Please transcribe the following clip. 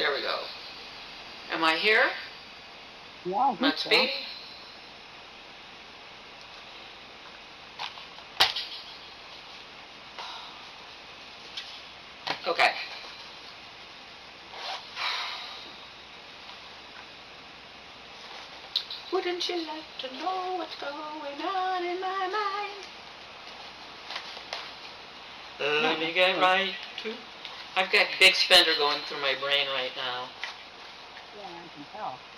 There we go. Am I here? Yeah, I think Must so. be. Okay. Wouldn't you like to know what's going on in my mind? Let me get right to... I've got Big Spender going through my brain right now. Yeah, I can tell.